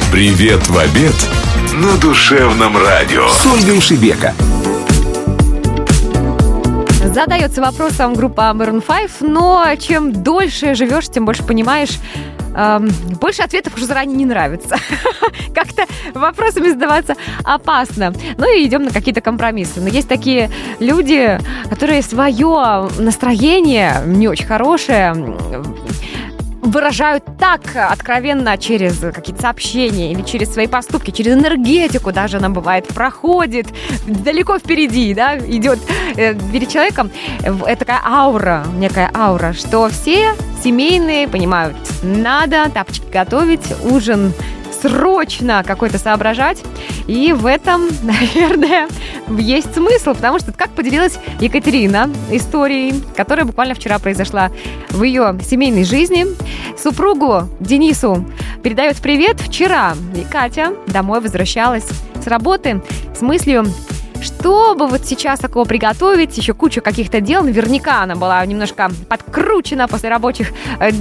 Привет в обед на душевном радио с Ольгой Шебека. Задается вопросом группа Maroon 5, но чем дольше живешь, тем больше понимаешь, больше ответов уже заранее не нравится. Как-то вопросами задаваться опасно. Ну и идем на какие-то компромиссы. Но есть такие люди, которые свое настроение не очень хорошее выражают так откровенно через какие-то сообщения или через свои поступки, через энергетику даже она бывает, проходит далеко впереди, да, идет перед человеком. Это такая аура, некая аура, что все семейные понимают, надо тапочки готовить, ужин срочно какой-то соображать. И в этом, наверное, есть смысл, потому что, как поделилась Екатерина историей, которая буквально вчера произошла в ее семейной жизни. Супругу Денису передает привет вчера. И Катя домой возвращалась с работы с мыслью, чтобы вот сейчас такого приготовить, еще кучу каких-то дел. Наверняка она была немножко подкручена после рабочих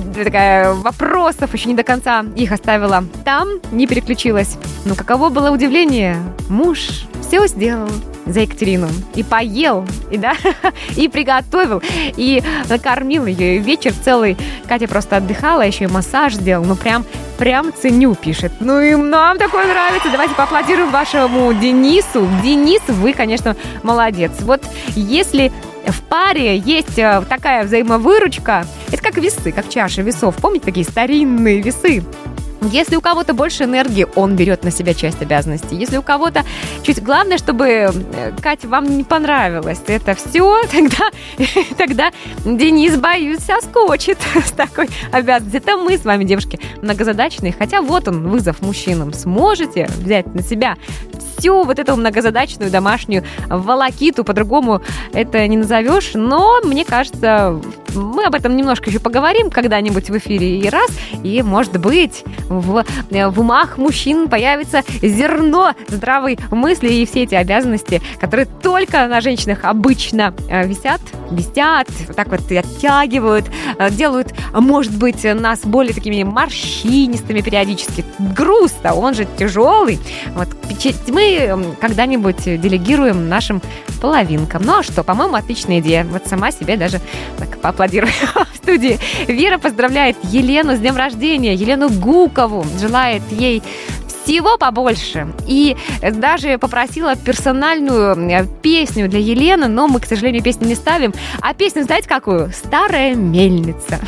вопросов, еще не до конца их оставила там, не переключилась. Но каково было удивление, муж все сделал за Екатерину. И поел, и приготовил, и накормил ее. И вечер целый Катя просто отдыхала, еще и массаж сделал. Ну, прям ценю, пишет. Ну, и нам такое нравится. Давайте поаплодируем вашему Денису. Денис, вы, конечно, молодец. Вот если в паре есть такая взаимовыручка, это как весы, как чаша весов. Помните такие старинные весы? Если у кого-то больше энергии, он берет на себя часть обязанностей. Если у кого-то чуть... Главное, чтобы, Катя, вам не понравилось это все, тогда Денис, боюсь, соскочит с такой обязанностью. Это мы с вами, девушки, многозадачные. Хотя вот он, вызов мужчинам. Сможете взять на себя всю вот эту многозадачную домашнюю волокиту, по-другому это не назовешь, но мне кажется, мы об этом немножко еще поговорим когда-нибудь в эфире и может быть, в умах мужчин появится зерно здравой мысли, и все эти обязанности, которые только на женщинах обычно висят, так вот оттягивают, делают, может быть, нас более такими морщинистыми периодически. Груз-то, он же тяжелый. Вот мы когда-нибудь делегируем нашим половинкам. Ну а что, по-моему, отличная идея. Вот сама себе даже так поаплодирую в студии. Вера поздравляет Елену с днем рождения, Елену Гукову. Желает ей всего побольше. И даже попросила персональную песню для Елены, но мы, к сожалению, песню не ставим. А песню, знаете, какую? «Старая мельница».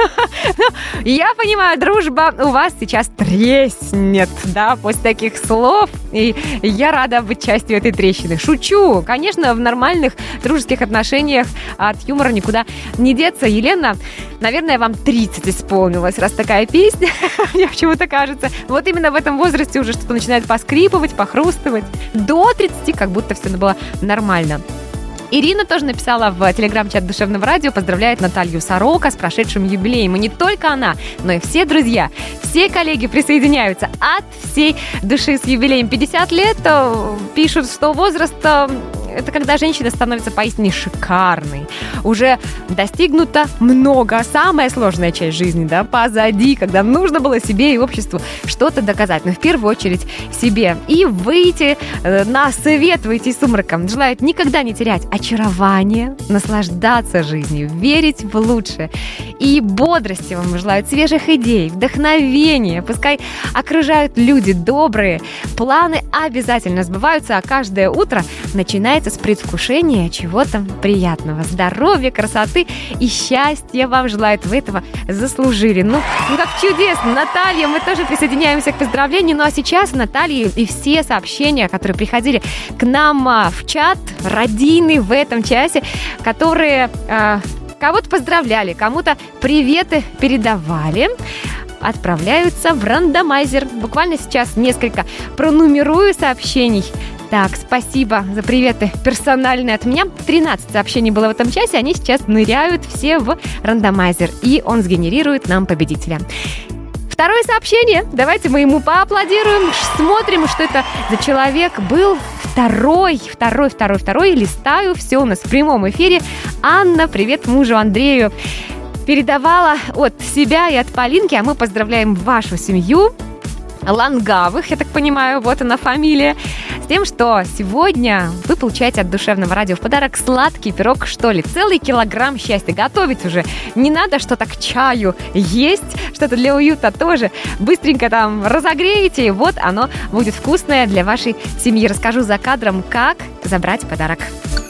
Я понимаю, дружба у вас сейчас треснет, да, после таких слов. И я рада быть частью этой трещины. Шучу. Конечно, в нормальных дружеских отношениях от юмора никуда не деться. Елена, наверное, вам 30 исполнилось, раз такая песня. Мне почему-то кажется. Вот именно в этом возрасте уже что-то начинает поскрипывать, похрустывать. До 30 как будто все было нормально. Ирина тоже написала в телеграм-чат Душевного радио, поздравляет Наталью Сорока с прошедшим юбилеем. И не только она, но и все друзья, все коллеги присоединяются от всей души с юбилеем. 50 лет пишут, что возраст... Это когда женщина становится поистине шикарной. Уже достигнуто много. Самая сложная часть жизни, да, позади, когда нужно было себе и обществу что-то доказать. Но в первую очередь себе. И выйти на свет, выйти из сумрака. Желают никогда не терять очарование, наслаждаться жизнью, верить в лучшее. И бодрости вам желают, свежих идей, вдохновения. Пускай окружают люди добрые. Планы обязательно сбываются, а каждое утро начинается с предвкушения чего-то приятного. Здоровья, красоты и счастья вам желают. Вы этого заслужили. Ну как чудесно. Наталья, мы тоже присоединяемся к поздравлению. Ну а сейчас Наталья и все сообщения, которые приходили к нам в чат, родийный в этом часе, которые кого-то поздравляли, кому-то приветы передавали, отправляются в рандомайзер. Буквально сейчас несколько пронумерую сообщений. Так, спасибо за приветы персональные от меня. 13 сообщений было в этом часе, они сейчас ныряют все в рандомайзер, и он сгенерирует нам победителя. Второе сообщение. Давайте мы ему поаплодируем. Смотрим, что это за человек был. Второй. Листаю. Все у нас в прямом эфире. Анна, привет мужу Андрею. Передавала от себя и от Полинки, а мы поздравляем вашу семью. Лангавых, я так понимаю, вот она фамилия, с тем, что сегодня вы получаете от Душевного радио в подарок сладкий пирог, что ли, целый килограмм счастья. Готовить уже не надо, что-то к чаю есть, что-то для уюта тоже. Быстренько там разогреете, и вот оно будет вкусное для вашей семьи. Расскажу за кадром, как забрать подарок.